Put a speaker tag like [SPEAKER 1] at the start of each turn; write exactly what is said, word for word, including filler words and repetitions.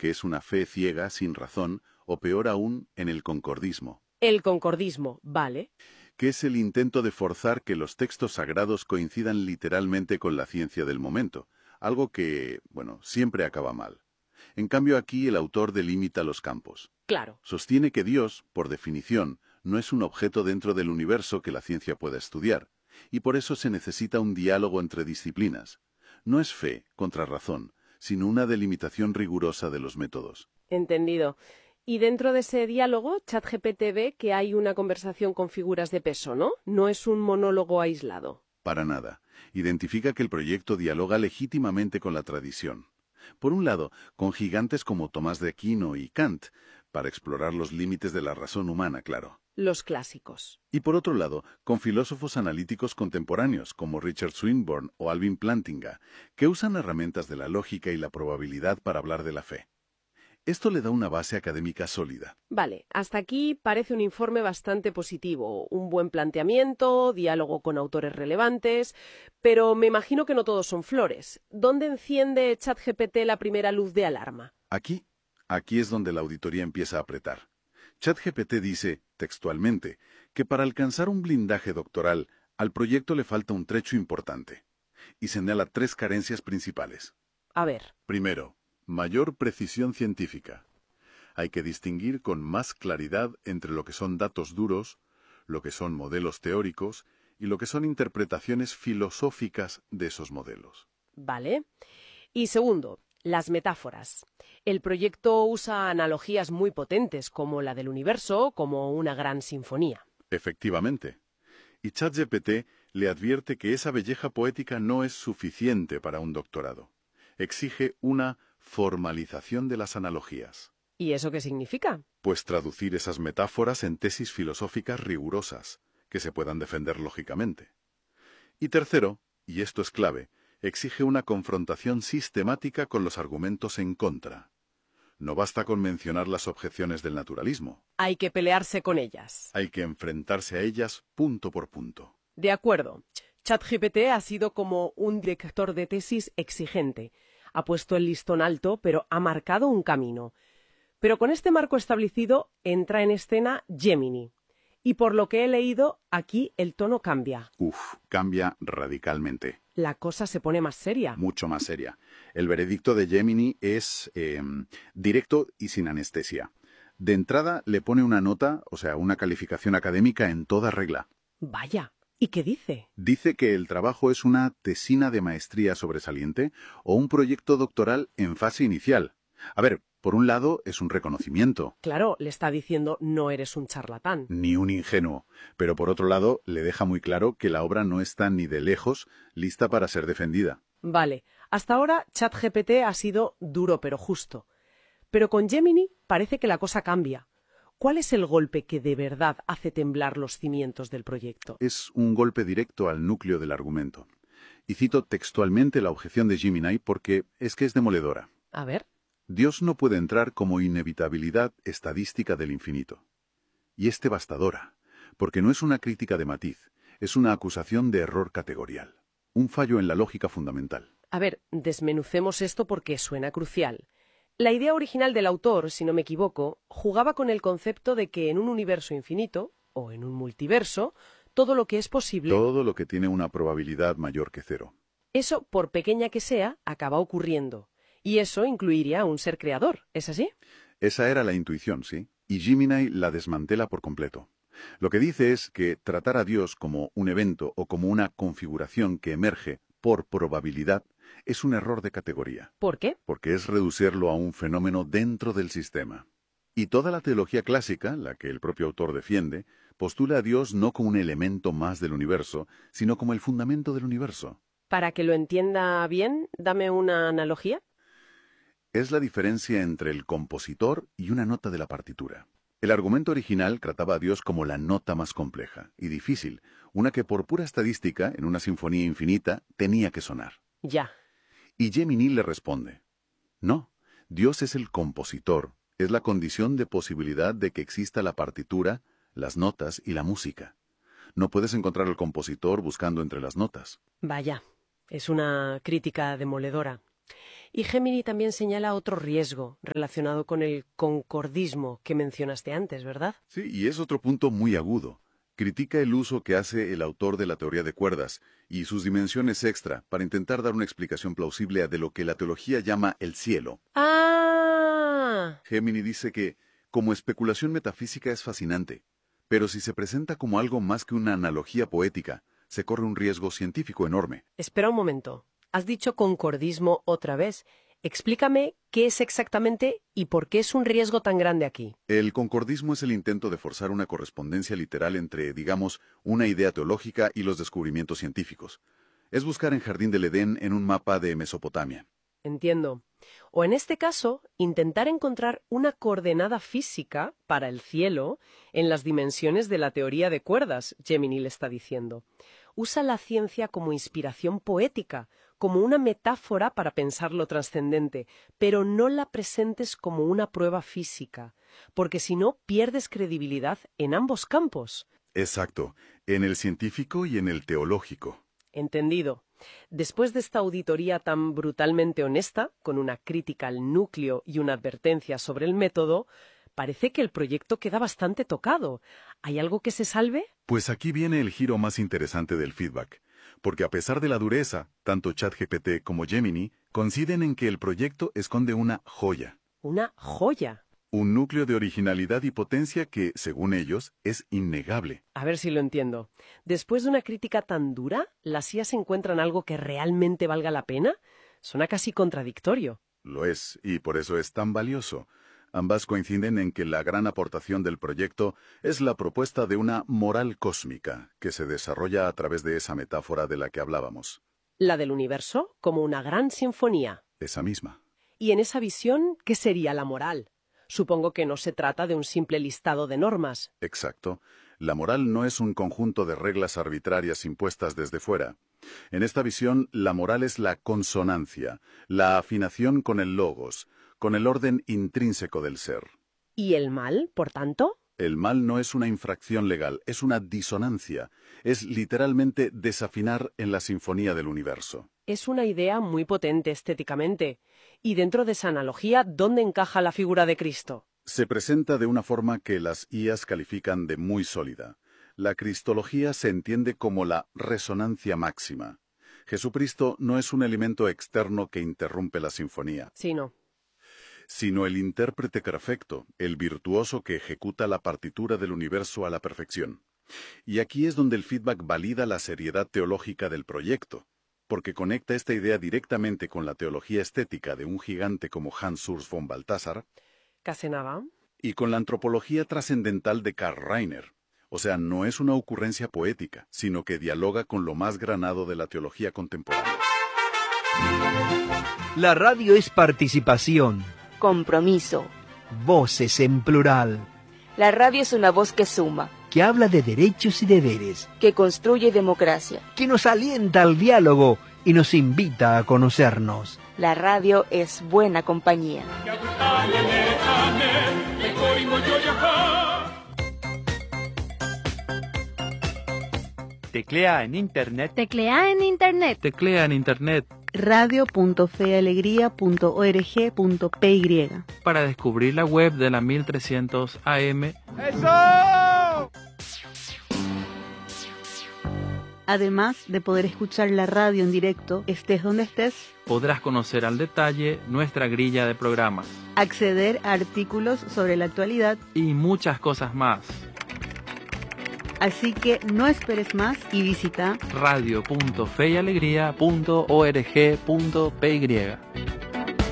[SPEAKER 1] que es una fe ciega, sin razón, o peor aún, en el concordismo.
[SPEAKER 2] El concordismo, vale.
[SPEAKER 1] Que es el intento de forzar que los textos sagrados coincidan literalmente con la ciencia del momento, algo que, bueno, siempre acaba mal. En cambio aquí el autor delimita los campos.
[SPEAKER 2] Claro.
[SPEAKER 1] Sostiene que Dios, por definición, no es un objeto dentro del universo que la ciencia pueda estudiar, y por eso se necesita un diálogo entre disciplinas. No es fe contra razón, sino una delimitación rigurosa de los métodos.
[SPEAKER 2] Entendido. Y dentro de ese diálogo, ChatGPT ve que hay una conversación con figuras de peso, ¿no? No es un monólogo aislado.
[SPEAKER 1] Para nada. Identifica que el proyecto dialoga legítimamente con la tradición. Por un lado, con gigantes como Tomás de Aquino y Kant, para explorar los límites de la razón humana, claro.
[SPEAKER 2] Los clásicos.
[SPEAKER 1] Y por otro lado, con filósofos analíticos contemporáneos como Richard Swinburne o Alvin Plantinga, que usan herramientas de la lógica y la probabilidad para hablar de la fe. Esto le da una base académica sólida.
[SPEAKER 2] Vale, hasta aquí parece un informe bastante positivo, un buen planteamiento, diálogo con autores relevantes, pero me imagino que no todos son flores. ¿Dónde enciende ChatGPT la primera luz de alarma?
[SPEAKER 1] Aquí, aquí es donde la auditoría empieza a apretar. ChatGPT dice, textualmente, que para alcanzar un blindaje doctoral, al proyecto le falta un trecho importante, y señala tres carencias principales.
[SPEAKER 2] A ver.
[SPEAKER 1] Primero, mayor precisión científica. Hay que distinguir con más claridad entre lo que son datos duros, lo que son modelos teóricos y lo que son interpretaciones filosóficas de esos modelos.
[SPEAKER 2] Vale. Y segundo, las metáforas. El proyecto usa analogías muy potentes, como la del universo, como una gran sinfonía.
[SPEAKER 1] Efectivamente. Y ChatGPT le advierte que esa belleja poética no es suficiente para un doctorado. Exige una formalización de las analogías.
[SPEAKER 2] ¿Y eso qué significa?
[SPEAKER 1] Pues traducir esas metáforas en tesis filosóficas rigurosas, que se puedan defender lógicamente. Y tercero, y esto es clave, exige una confrontación sistemática con los argumentos en contra. No basta con mencionar las objeciones del naturalismo.
[SPEAKER 2] Hay que pelearse con ellas.
[SPEAKER 1] Hay que enfrentarse a ellas punto por punto.
[SPEAKER 2] De acuerdo. ChatGPT ha sido como un director de tesis exigente. Ha puesto el listón alto, pero ha marcado un camino. Pero con este marco establecido entra en escena Gemini. Y por lo que he leído, aquí el tono cambia.
[SPEAKER 1] Uf, cambia radicalmente.
[SPEAKER 2] La cosa se pone más seria.
[SPEAKER 1] Mucho más seria. El veredicto de Gemini es eh, directo y sin anestesia. De entrada le pone una nota, o sea, una calificación académica en toda regla.
[SPEAKER 2] Vaya. ¿Y qué dice?
[SPEAKER 1] Dice que el trabajo es una tesina de maestría sobresaliente o un proyecto doctoral en fase inicial. A ver, por un lado es un reconocimiento.
[SPEAKER 2] Claro, le está diciendo no eres un charlatán.
[SPEAKER 1] Ni un ingenuo. Pero por otro lado le deja muy claro que la obra no está ni de lejos lista para ser defendida.
[SPEAKER 2] Vale, hasta ahora ChatGPT ha sido duro pero justo. Pero con Gemini parece que la cosa cambia. ¿Cuál es el golpe que de verdad hace temblar los cimientos del proyecto?
[SPEAKER 1] Es un golpe directo al núcleo del argumento. Y cito textualmente la objeción de Gemini porque es que es demoledora.
[SPEAKER 2] A ver.
[SPEAKER 1] Dios no puede entrar como inevitabilidad estadística del infinito. Y es devastadora, porque no es una crítica de matiz, es una acusación de error categorial, un fallo en la lógica fundamental.
[SPEAKER 2] A ver, desmenucemos esto porque suena crucial. La idea original del autor, si no me equivoco, jugaba con el concepto de que en un universo infinito, o en un multiverso, todo lo que es posible...
[SPEAKER 1] Todo lo que tiene una probabilidad mayor que cero.
[SPEAKER 2] Eso, por pequeña que sea, acaba ocurriendo. Y eso incluiría a un ser creador, ¿es así?
[SPEAKER 1] Esa era la intuición, sí. Y Gemini la desmantela por completo. Lo que dice es que tratar a Dios como un evento o como una configuración que emerge por probabilidad es un error de categoría.
[SPEAKER 2] ¿Por qué?
[SPEAKER 1] Porque es reducirlo a un fenómeno dentro del sistema. Y toda la teología clásica, la que el propio autor defiende, postula a Dios no como un elemento más del universo, sino como el fundamento del universo.
[SPEAKER 2] Para que lo entienda bien, dame una analogía.
[SPEAKER 1] Es la diferencia entre el compositor y una nota de la partitura. El argumento original trataba a Dios como la nota más compleja y difícil, una que por pura estadística, en una sinfonía infinita, tenía que sonar.
[SPEAKER 2] Ya.
[SPEAKER 1] Y Gemini le responde, no, Dios es el compositor, es la condición de posibilidad de que exista la partitura, las notas y la música. No puedes encontrar al compositor buscando entre las notas.
[SPEAKER 2] Vaya, es una crítica demoledora. Y Gemini también señala otro riesgo relacionado con el concordismo que mencionaste antes, ¿verdad?
[SPEAKER 1] Sí, y es otro punto muy agudo. Critica el uso que hace el autor de la teoría de cuerdas y sus dimensiones extra para intentar dar una explicación plausible de lo que la teología llama el cielo.
[SPEAKER 2] ¡Ah!
[SPEAKER 1] Gemini dice que, como especulación metafísica es fascinante, pero si se presenta como algo más que una analogía poética, se corre un riesgo científico enorme.
[SPEAKER 2] Espera un momento. Has dicho concordismo otra vez. Explícame qué es exactamente y por qué es un riesgo tan grande aquí.
[SPEAKER 1] El concordismo es el intento de forzar una correspondencia literal entre, digamos, una idea teológica y los descubrimientos científicos. Es buscar en Jardín del Edén en un mapa de Mesopotamia.
[SPEAKER 2] Entiendo. O en este caso, intentar encontrar una coordenada física para el cielo en las dimensiones de la teoría de cuerdas, Gemini le está diciendo. Usa la ciencia como inspiración poética, como una metáfora para pensar lo trascendente, pero no la presentes como una prueba física, porque si no pierdes credibilidad en ambos campos.
[SPEAKER 1] Exacto, en el científico y en el teológico.
[SPEAKER 2] Entendido. Después de esta auditoría tan brutalmente honesta, con una crítica al núcleo y una advertencia sobre el método, parece que el proyecto queda bastante tocado. ¿Hay algo que se salve?
[SPEAKER 1] Pues aquí viene el giro más interesante del feedback, porque a pesar de la dureza, tanto ChatGPT como Gemini coinciden en que el proyecto esconde una joya.
[SPEAKER 2] Una joya.
[SPEAKER 1] Un núcleo de originalidad y potencia que, según ellos, es innegable.
[SPEAKER 2] A ver si lo entiendo. Después de una crítica tan dura, ¿las I As encuentran algo que realmente valga la pena? Suena casi contradictorio.
[SPEAKER 1] Lo es, y por eso es tan valioso. Ambas coinciden en que la gran aportación del proyecto es la propuesta de una moral cósmica que se desarrolla a través de esa metáfora de la que hablábamos.
[SPEAKER 2] La del universo como una gran sinfonía.
[SPEAKER 1] Esa misma.
[SPEAKER 2] Y en esa visión, ¿qué sería la moral? Supongo que no se trata de un simple listado de normas.
[SPEAKER 1] Exacto. La moral no es un conjunto de reglas arbitrarias impuestas desde fuera. En esta visión, la moral es la consonancia, la afinación con el logos, con el orden intrínseco del ser.
[SPEAKER 2] ¿Y el mal, por tanto?
[SPEAKER 1] El mal no es una infracción legal, es una disonancia. Es literalmente desafinar en la sinfonía del universo.
[SPEAKER 2] Es una idea muy potente estéticamente. Y dentro de esa analogía, ¿dónde encaja la figura de Cristo?
[SPEAKER 1] Se presenta de una forma que las I As califican de muy sólida. La cristología se entiende como la resonancia máxima. Jesucristo no es un elemento externo que interrumpe la sinfonía.
[SPEAKER 2] Sí, no.
[SPEAKER 1] Sino el intérprete perfecto, el virtuoso que ejecuta la partitura del universo a la perfección. Y aquí es donde el feedback valida la seriedad teológica del proyecto, porque conecta esta idea directamente con la teología estética de un gigante como Hans Urs von Balthasar,
[SPEAKER 2] Casenaba.
[SPEAKER 1] y con la antropología trascendental de Karl Rahner. O sea, no es una ocurrencia poética, sino que dialoga con lo más granado de la teología contemporánea.
[SPEAKER 3] La radio es participación.
[SPEAKER 4] Compromiso.
[SPEAKER 3] Voces en plural.
[SPEAKER 4] La radio es una voz que suma,
[SPEAKER 3] Que habla de derechos y deberes.
[SPEAKER 4] que construye democracia.
[SPEAKER 3] Que nos alienta al diálogo y nos invita a conocernos.
[SPEAKER 4] La radio es buena compañía.
[SPEAKER 5] Teclea en internet.
[SPEAKER 6] Teclea en internet.
[SPEAKER 5] Teclea en internet
[SPEAKER 7] radio punto fe alegría punto org punto p y
[SPEAKER 5] para descubrir la web de la mil trescientos A M.
[SPEAKER 3] ¡Eso!
[SPEAKER 7] Además de poder escuchar la radio en directo, estés donde estés,
[SPEAKER 5] Podrás conocer al detalle nuestra grilla de programas
[SPEAKER 7] acceder a artículos sobre la actualidad.
[SPEAKER 5] y muchas cosas más.
[SPEAKER 7] Así que no esperes más y visita
[SPEAKER 5] radio punto fe y alegría punto org punto p y.